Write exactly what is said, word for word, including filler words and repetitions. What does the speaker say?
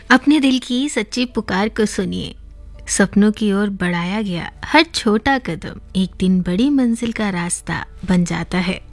अपने दिल की सच्ची पुकार को सुनिए। सपनों की ओर बढ़ाया गया हर छोटा कदम एक दिन बड़ी मंजिल का रास्ता बन जाता है।